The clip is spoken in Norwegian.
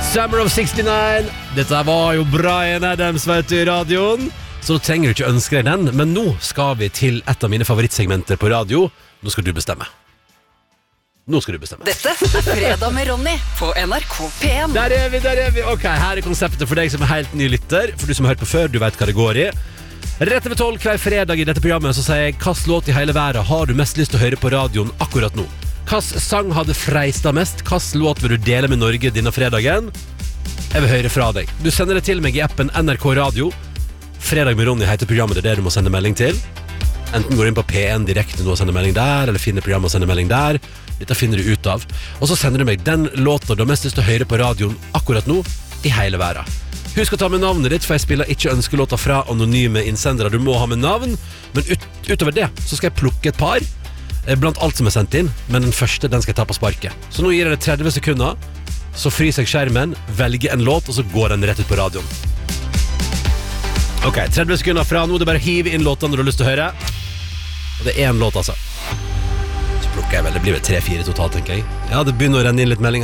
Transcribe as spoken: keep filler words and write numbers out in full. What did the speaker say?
Summer of sekstini. Dette var jo Bryan Adams, vet du, i radioen. Så da trenger du ikke ønske deg den. Men nå skal vi til et av mine favorittsegmenter på radio. Nå skal du bestemme. Nå skal du bestemme. Dette er Fredag med Ronny på N R K P en. Der er vi, der er vi. Ok, her er konseptet for deg som er helt ny lytter. For du som har hørt på før, du vet hva det går i. Rett over tolv hver fredag i dette programmet så sier jeg: hvilken låt i hele verden har du mest lyst til å høre på radioen akkurat nå? Hvilken sang hadde freista mest? Hvilken låt vil du dele med Norge denne fredagen? Jeg vil høre fra deg. Du sender det til meg i appen N R K Radio. Fredag med Ronny heter programmet, det er det du må sende melding til. Enten går du inn på P en direkte nå og sender melding der, eller finner programmet og sender melding der. Dette finner du ut av. Og så sender du meg den låta du har mest lyst til å høre på radioen akkurat nå i hele verden. Husk å ta med navnet ditt, for jeg spiller ikke ønskelåter fra anonyme innsendere. Du må ha med navn, men ut, utover det så skal jeg plukke et par blant alt som er sendt inn, men den første, den skal jeg ta på sparket. Så nå gir jeg det tretti sekunder, så fryser jeg skjermen, velger en låt, og så går den rett ut på radioen. Ok, tretti sekunder fra nå, det er bare å hive inn låtene når du har lyst til å høre. Og det er en låt, altså. Så plukker jeg vel, det blir vel tre fire totalt, tenker jeg. Ja, det begynner å renne inn litt meldinger.